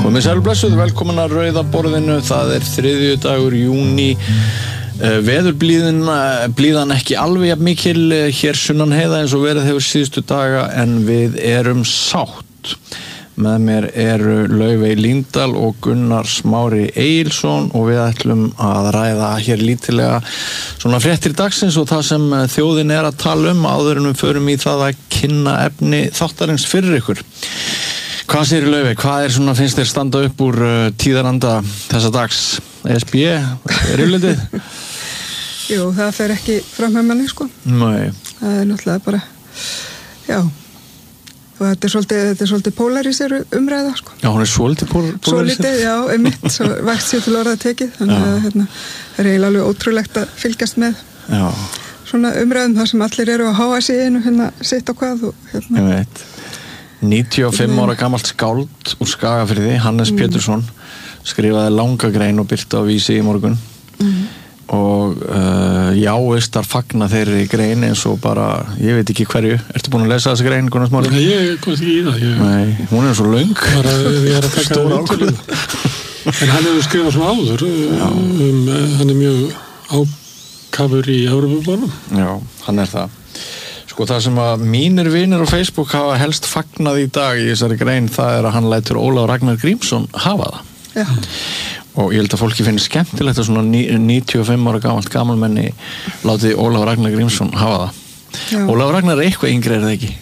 Komið sæl blessuð, velkomin að Rauða borðinu, það 3. dagur júní, veðurblíðan ekki alveg jafn mikil hér sunnan heiða eins og verið hefur síðustu daga en við erum sátt. Með mér eru Laufey Líndal og Gunnar Smári Egilsson og við ætlum að ræða hér lítilega svona fréttir dagsins og það sem þjóðin að tala áður en við förum í það að kynna efni þáttarins fyrir ykkur. Hvað segir Laufey? Hvað svona finnst þér standa upp úr tíðaranda þessa dags? ESB, yfirlitið? Jú, það fer ekki fram með manni, sko. Nei. Það náttúrulega bara, já. Og þetta svolítið pólariseru umræða, sko. Já, hún svolítið pólariseru? Svolítið, já, einmitt, svo vægt sér til orða tekið. Þannig að það eiginlega alveg ótrúlegt að fylgjast með já. Svona umræðum þar sem allir eru að háa sig inn sitt og hvað og Ég veit. 95 ára gamalt skáld úr Skagafirði, Hannes Pétursson, skrifaði langa grein og birti á Vísi í morgun. Og jáistar fagna þeirri grein eins og bara, ég veit ekki hverju. Ertu búin að lesa þessa grein, Gunnar Smári? Nei, ég komst ekki í það. Nei, hún svo löng. Ég að taka það ákvörðu. En hann hefur skrifað svona áður. Hann mjög ákafur í Evrópubánum. Já, hann það. Sko það sem að mínir vinir á Facebook hafa helst fagnað í dag í þessari grein, það að hann lætur Ólafur Ragnar Grímsson hafa það. Já. Og ég held að fólki finnir skemmtilegt að svona 95 ára gamalmenni láti Ólafur Ragnar Grímsson hafa það. Já. Ólafur Ragnar eitthvað yngri það ekki.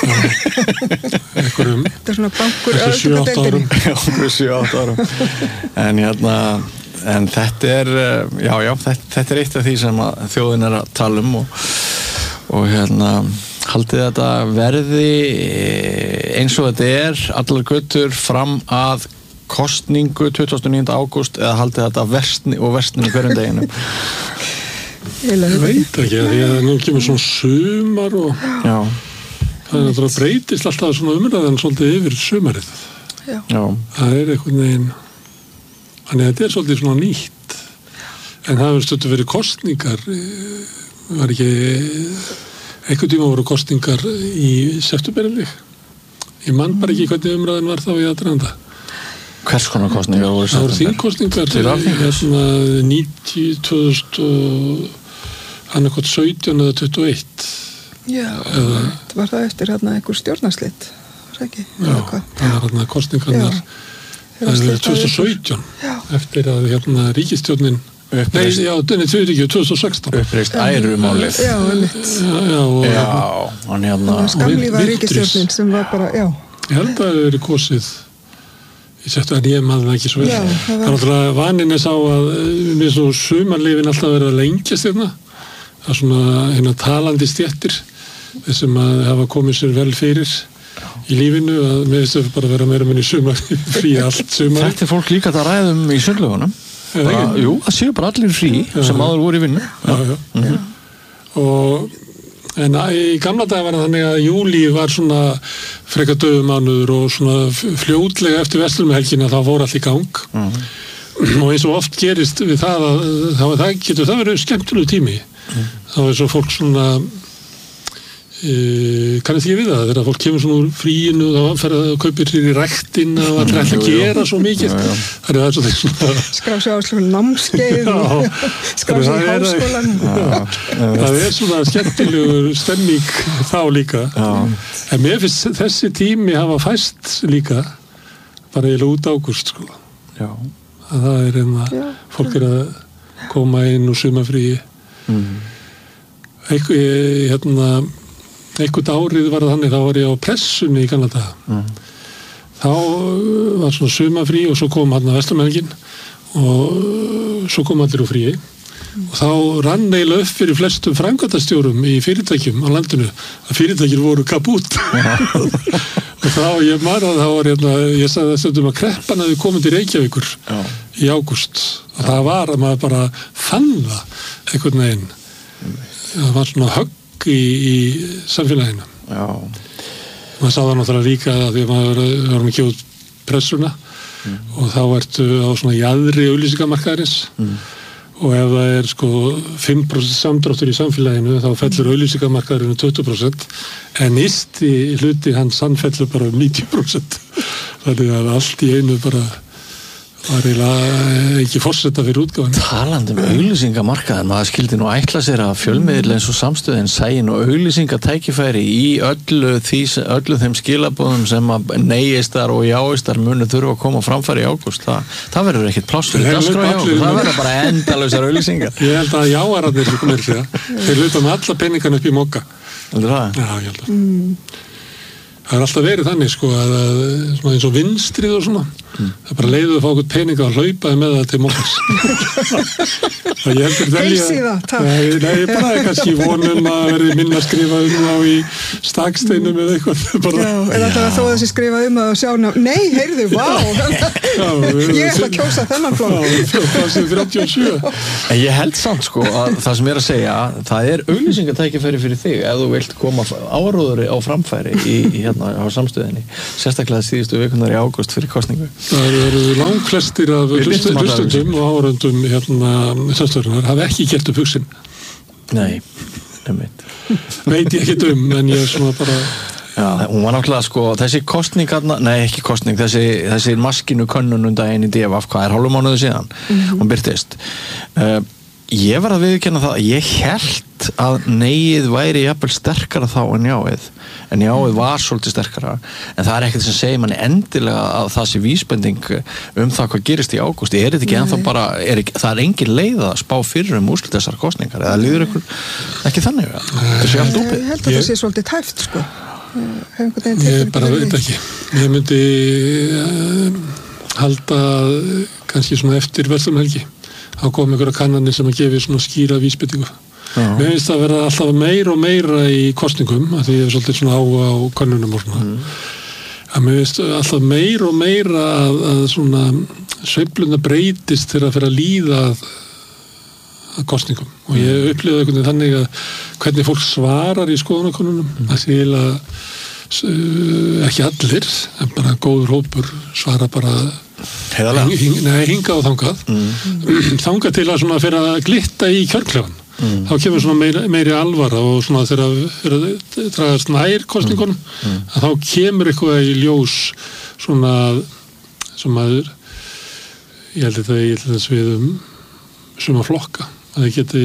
Þetta svona bankur þessu 7-8 árum. Já, 7-8 árum. En þetta þetta eitt af því sem að þjóðin að tala og haldið þetta verði eins og þetta allar götur fram að kosningu 29. ágúst eða haldið þetta versni hverjum deginum? Ég veit ekki, því að nú kemur svona sumar og það breytist alltaf svona umræðan svolítið yfir sumarið. Já. Það einhvern veginn, þannig að þetta svolítið svona nýtt. En það hefur stundum verið kosningar, var ekki einhvern tíma voru kosningar í september. Ég man bara ekki hvernig umræðan var þá í aðdraganda. Hvers konar kosningar voru það? Það voru þingkosningar til Alþingis? 17 eða 21. Já, var það eftir einhver stjórnarslit, var það ekki? Já, það var kosningarnar 2017 eftir að ríkisstjórnin Nei, já, 2016. Uppreist ærumálið. Já, einmitt. Já, hann skamlífa ríkisstjórnin sem var bara, já. Ég held að það hefur verið kosið ég settu að ég maður ekki svo vel. Það var alltaf vaninn sá að við svo sumarlifin alltaf verið að lengjast hérna. Það svona talandi stéttir sem að hafa komið sér vel fyrir í lífinu að með þessu bara vera meira menn í sumar frí allt sumar. Þetta fólk líka að ræðum í sundlögunum. Jú, það séu bara allir frí sem áður voru í vinnu. En í gamla dag var það þannig að júlí var svona frekar döðumánuður og svona fljótlega eftir verslunarhelgina þá fór allt í gang. Og eins og oft gerist við það að það getur það verið skemmtilegu tími. Þá svo fólk svona kannast ekki við það þegar fólk kemur svona úr fríinu og þá fer að kaupir sér í ræktina og það ætla að gera svo mikið það er svona skrá sig á svona námskeið skrá sig í háskólan það er svona skemmtilegur stemming þá líka en mér finnst þessi tími hafa fæst líka bara eiginlega út ágúst sko að það er fólk að koma inn úr sumarfríi einhvern árið var það þannig, þá var ég á pressunni í gamla daga. Þá var svona sumafrí og svo kom hann að verslunarhelgin og svo kom allir úr fríi og þá rann eiginlega upp fyrir flestum framkvæmdastjórum í fyrirtækjum á landinu að fyrirtækjur voru kapút og þá ég man að það var ég sagði þess að kreppan hefði komið til Reykjavíkur í ágúst og það var að maður bara fann það einhvern veginn það var svona högg í samfélaginu. Já. Maður sá það náttúrulega líka að því að maður varum ekki út pressuna og þá ertu á svona jaðri auglýsingamarkaðarins og ef það er sko 5% samdráttur í samfélaginu þá fellur auglýsingamarkaðurinn 20% en ysti hluti hans hann fellur bara 90% þannig að allt í einu bara var eiginlega ekki forseta fyrir útgáfan. Talandi auglýsingamarkaðin, maður skildi nú ætla sér að fjölmiðil eins og Samstöðin sæi nú auglýsingatækifæri í öllu þeim skilabóðum sem að neyistar og jáistar munu þurfa að koma framfæri í ágúst. Það verður ekkert pláss fyrir dagskrá hjá okkur, það verður bara endalausar auglýsingar. Ég held að jáararnir þeir hluta með alla peningana upp í mokka. Heldur það? Já, ég held að. Það er alltaf verið þannig sko að svona eins og vinstrið og svona það bara leiðuð að fá okkur peninga og hlaupaði með það til mókans. Heilsíða, takk. Nei, bara kannski vonum að verði minna skrifað á í staksteinum eða eitthvað. Já, eða það var þó þessi skrifað að sjá nei, heyrðu, vá! Ég ætla að kjósa þennan flokk. Það sem 37. En ég held samt sko að það sem ég að segja, það auglýsingatækifæri fyrir þig ef þú vilt koma áróður á framfæri í á Samstöðinni, sérstaklega síðustu vikunar í ágúst fyrir kosningu. Það eru langflestir af hlustendum og áhorfendum Samstöðunar hafa ekki gert upp hugsin. Nei, nefnitt. Veit ég ekki en ég svona bara... Já, hún var náttúrulega sko, þessi kosning, nei ekki kosning, þessi maskínu könnun daginn í DFF, hvað hálfum mánuðu síðan, hún birtist. Ég var að viðurkenna það að ég hélt að neyið væri jafnvel sterkara þá en jáið var svolítið sterkara en það ekkert sem segir manni endilega að það sé vísbending það hvað gerist í ágúst þetta ekki ennþá bara, það engin leið að spá fyrir úrslit þessar kosningar eða líður ykkur ekki þannig það sé allt opið. Ég held að það sé svolítið tæft sko. Ég bara veit ekki ég myndi halda kannski svona eftir verslunarhelgi þá kom einhverja kannanir sem að gefi svona skýra vísbendingu. Mér finnst það verða alltaf meira og meira í kosningum af því ég svolítið svona á könnunum og svona. Að mér finnst alltaf meira og meira að svona sveifluna breytist þegar að fyrir að líða að kosningum og ég upplifði einhvern veginn þannig að hvernig fólk svarar í skoðanakönnunum að því ekki allir en bara góður hópur svara bara hingað og þangað þangað til að svona fyrir að glitta í kjörklefan þá kemur svona meiri alvara og svona þegar að dragast nær kosningunum að þá kemur eitthvað í ljós svona sem maður ég held að ég held þess við suma flokka að það geti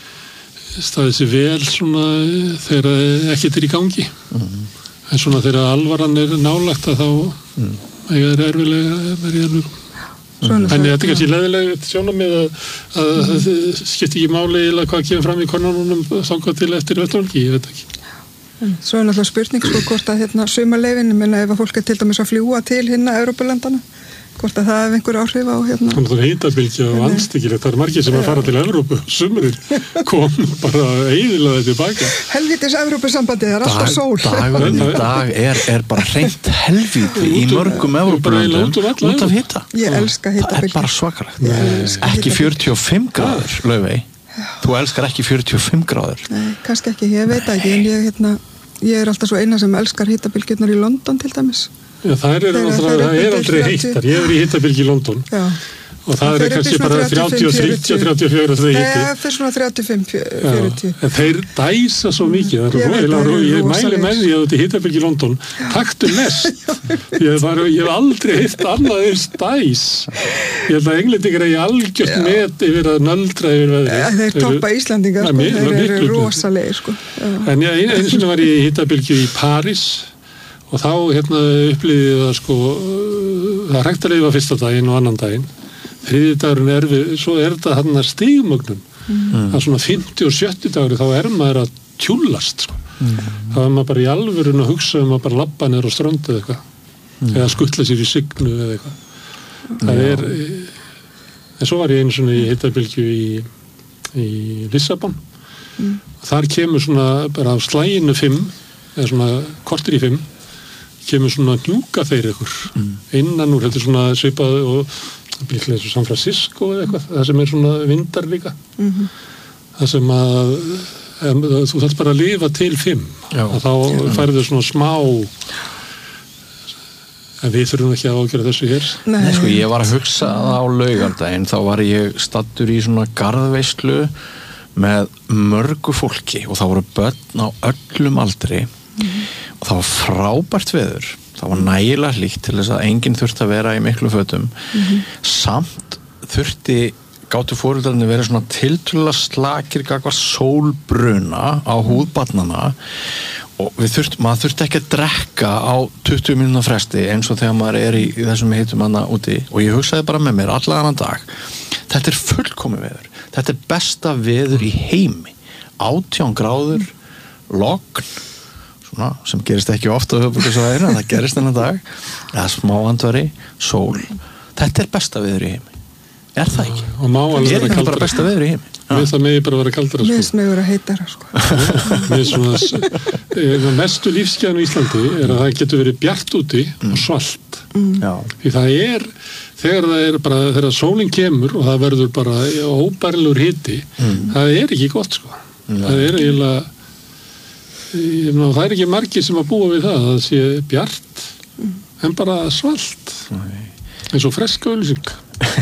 staðið sér vel svona þegar ekkert í gangi en svona þegar alvaran nálagt að þá það erfilega verið erfilega en þetta er kannski leðilegt sjónarmið að það skiptir ekki máli eða hvað kemur fram í konunum þangað til eftir vettvangi, ég veit ekki. Svo er náttúrulega spurning sko hvort að sumarleyfin, menna ef að fólk til dæmis að fljúga til Evrópulandana hvort að það hef einhver áhrif á Þannig að það hitabylgja og vanstyggilegt það margir sem að fara til Evrópu sumrin kom bara eiginlega tilbaka. Helvítis Evrópusambandið er alltaf sól. Dagurinn í dag er bara hreint helvíti í mörgum Evrópulöndum út af hita. Ég elska hitabylgju. Það bara svakalegt. Ekki 45 gráður, Laufey. Þú elskar ekki 45 gráður. Nei, kannski ekki, ég veit ekki en ég er alltaf svo eina sem elskar hitabylgjurnar í London til dæmis. Já, það er aldrei heitar. Ég er í hitabylgju í London. Já. Og það er kannski bara 30, 30, 34 þegar hitti. Það er svona 35, 40. En þeir dæsa svo mikið. Ég mæli með því að þetta er hitabylgju í London. Taktu mest. Ég hef aldrei hitt annað eins dæs. Ég held að englendingar eigi algjört met yfir að nöldra yfir veðri. Þeir toppa Íslandingar, þeir eru rosalegir. En einu sinni var ég í hitabylgju í París og þá upplýði það sko, það er hægt að lifa fyrsta daginn og annan daginn. Þriðji dagurinn erfið, svo er þetta stigmögnun. Það er svona 50 og 70 dagur þá er maður að tjúllast sko. Þá er maður bara í alvörun að hugsa að bara labba niður á ströndu eða eitthvað. Eða skuttla sér í signu eða eitthvað. Það er, en svo var ég einu svona í hitabylgju í Lissabon. Þar kemur svona bara á slæginu 5, eða svona kortir í 5, kemur svona hnjúka þeir ykkur innan úr, heldur svona svipað og líklega eins og San Francisco eða eitthvað, það sem er svona vindar líka það sem að þú þarf bara að lifa til 5 og þá færðu svona smá en við þurfum ekki að ágjöra þessu hér. Nei, sko ég var að hugsa á laugardaginn, þá var ég staddur í svona garðveislu með mörgu fólki og þá voru börn á öllum aldri og það var frábært veður það var nægilega hlýtt til þess að enginn þurfti að vera í miklu fötum samt gátu foreldrarnir verið svona tiltölulega slakir gagnvart sólbruna á húð barnanna og maður þurfti ekki að drekka á 20 mínúna fresti eins og þegar maður í þessum heitum hana úti og ég hugsaði bara með mér allan annan dag þetta fullkomið veður, þetta besta veður í heimi 18 gráður logn svona, sem gerist ekki ofta á höfuðborgarsvæðinu en það gerist þennan dag eða smá andvari, sól þetta besta veður í heimi það ekki? Og má alveg vera kaldara. Bara besta veður í heimi. Mér það megi bara vera kaldara. Mér það megi vera heitara, Mér svona mestu lífsgæðan í Íslandi að það getur verið bjart úti og svalt. Því það þegar sólin kemur og það verður bara óbærilegur hiti, það ekki gott, Það eiginlega, það ekki margir sem að búa við það sé bjart, en bara svalt. Eins og freska auglýsing.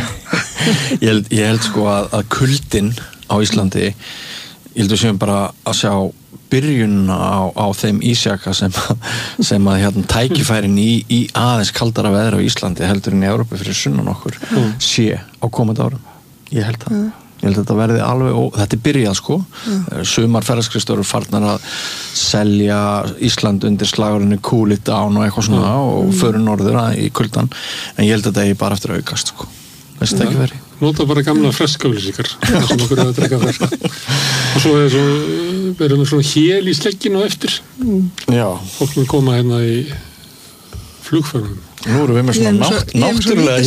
Ég held að kuldinn á Íslandi ég held að séum bara að sjá byrjunna á þeim ísjaka sem að tækifærin í aðeins kaldara veðra á Íslandi heldur en í Evrópu fyrir sunnan okkur sé á komandi árum ég held að þetta verði alveg þetta byrjað sumar ferðaskrifstofur farnar að selja Ísland undir slagurinn Cool It Down og eitthvað svona og föru norður í kuldan en ég held að þetta eigi bara eftir að aukast veist það ekki verið Nota bara gamla freskauglýsingar sem okkur að drekka ferska og svo verðum við svona hél í slegginu á eftir fólk mun koma hérna í flugförnum Nú erum við með svona náttúrulega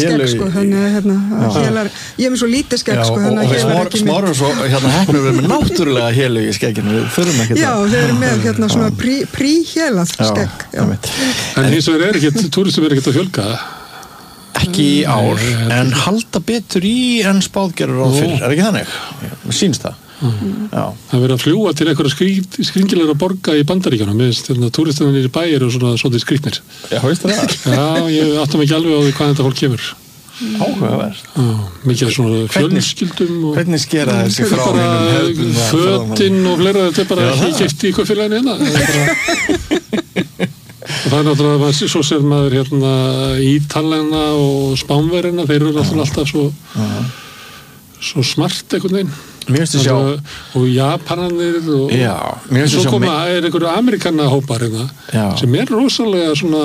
hélu ég er með svo lítið skegg og smárum svo hefnum við með náttúrulega hélu í skegginu við þurfum ekki það Já, við erum með svona príhélað skegg En hins vegar túristum ekkert að fjölga ekki í ár, en halda betur í en spáðgerur á fyrir, ekki þannig? Mér sýnst það. Það verið að fljúga til einhverja skringilegra borga í Bandaríkjunum, túristarnir í bæ eru svona skrýtnir. Já, veist það? Já, ég áttum ekki alveg á því hvað þetta fólk kemur. Áhugavert. Mikið svona fjölskyldum og... Hvernig skera þessi frá mínum fötin og fleira, þetta bara ekki keypt í kaupfélaginu og það náttúrulega svo sér maður Ítalena og Spánverina þeir eru alltaf svo smart einhvern veginn og Japananir og svo koma einhverju Amerikanahópar sem rosalega svona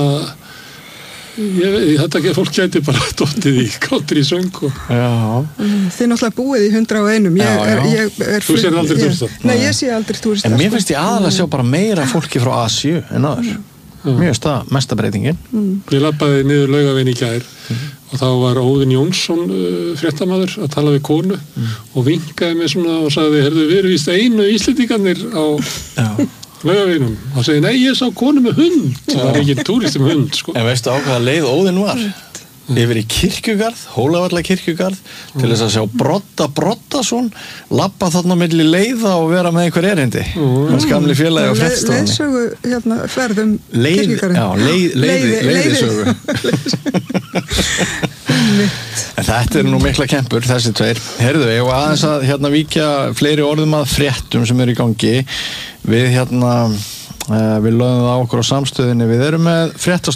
þetta ekki að fólk gæti bara dottið í country söng Þið náttúrulega búið í 101 Þú sér aldrei túrista Nei, ég sé aldrei túrista En mér finnst ég aðalega að sjá bara meira fólki frá Asíu en aður Mér finnst það mesta breytingin Ég labbaði niður Laugaveginn í gær og þá var Óðinn Jónsson fréttamaður að tala við konu og vinkaði mig svona og sagði við erum víst einu Íslendingarnir á Laugaveginum og segi, nei, ég sá konu með hund það var ekki túristi með hund En veistu á hvaða leið Óðinn var? Yfir í kirkjugarð, Hólavallarsveg kirkjugarð til þess að sjá Broddason labba þarna milli leiða og vera með einhver erindi hans gamli félagi á fréttastofunni leiðsögu ferðum kirkjugarðin Já, leiðisögu En þetta nú mikla kempur þessi tveir Heyrðu, ég var aðeins að víkja fleiri orðum að fréttum sem eru í gangi við við lögum það á okkur á samstöðinni við erum með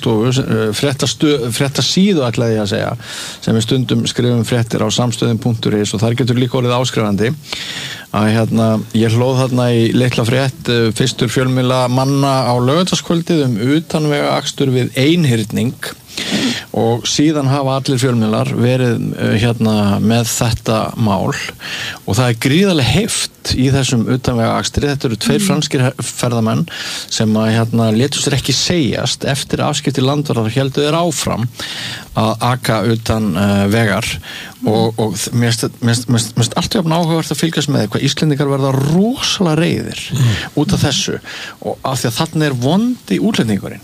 fréttasíðu ætlaði ég að segja sem við stundum skrifum fréttir á samstöðin.is og þar getur líka orðið áskrifandi að ég hlóð þarna í litla frétt fyrstur fjölmiðla manna á laugardagskvöldið utanvega akstur við einhyrning og síðan hafa allir fjölmiðlar verið með þetta mál og það gríðarlega heift í þessum utanvega akstri þetta eru tveir franskir ferðamenn sem létu sér ekki segjast eftir afskipti landvarðar héldu þeir áfram að aka utan vegar og mér finnst allt jafn áhugavert að fylgjast með hvað Íslendingar verða rosalega reiðir út af þessu og af því að þarna vondi útlendingurinn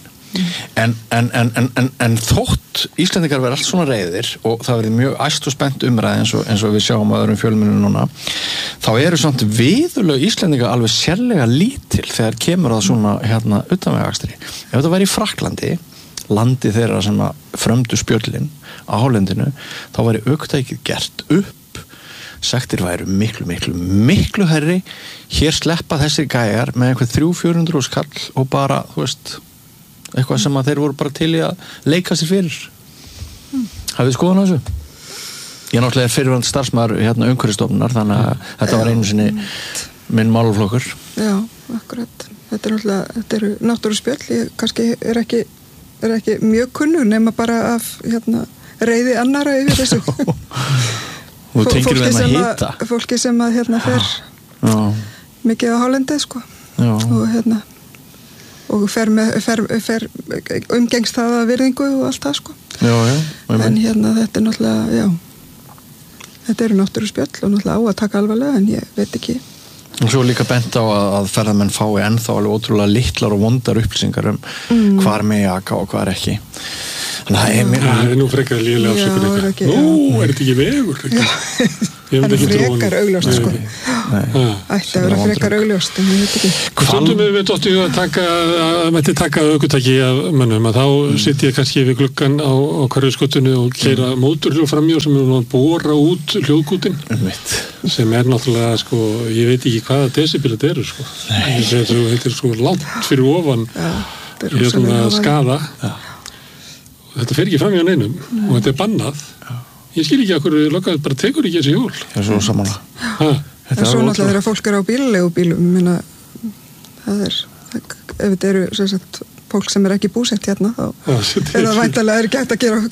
en þótt Íslendingar verða allt svona reiðir og það verður mjög æst og spennt umræð eins og við sjáum á öðrum fjölmiðlum núna þá eru samt viðurlög Íslendinga alveg sérlega lítil þegar kemur það svona utanvegaakstri ef þetta væri í Frakklandi landi þeirra sem frömdu spjöllin á hálendinu þá væri ökutækið gert upp sektir væru miklu herri hér sleppa þessir gæjar með einhver 300-400 skall og bara, þú veist eitthvað sem að þeir voru bara til í að leika sér fyrir. Hafið þið skoðan á þessu? Ég náttúrulega fyrirvænt starfsmaður hérna umhverfisstofnunar, þannig að þetta var einu sinni minn málaflokkur. Já, akkurat. Þetta eru náttúruspjöll, ég kannski er ekki mjög kunnur nema bara af reiði annara yfir þessu. Og tengir við að hita. Fólki sem að fer mikið á hálendið, sko. Já. Og fer umgengst það að virðingu og allt það, sko. Já. En þetta náttúrulega, þetta eru náttúruspjöll og náttúrulega á að taka alvarlega, en ég veit ekki. Og svo líka bent á að ferðamenn fái ennþá alveg ótrúlega litlar og vondar upplýsingar hvar megi aka og hvar ekki. Þannig að það nú frekar líðilega afsökun ekki. Nú, er þetta ekki vegur? Það er frekar augljóst, sko. Ætti að vera frekar augljóst, en ég veit ekki. Stundum við dóttu að taka ökutæki af mönnum, að þá sitt ég kannski við gluggan á Hverfisgötunni og keyra mótorhjól framjá sem er að bora út hljóðkútin, sem er náttúrulega, sko, ég veit ekki hvaða desibel þetta eru, sko. Þetta er svo langt fyrir ofan skaða. Þetta fer ekki fram hjá neinum og þetta er bannað. Ég skil ekki okkur lokað bara tekur ekki þessi hjól. Það er svo samanlega. Það er svo náttúrulega þegar fólk er á bílum, ef þetta eru fólk sem er ekki búsett hérna, þá er það væntanlega ekki hægt að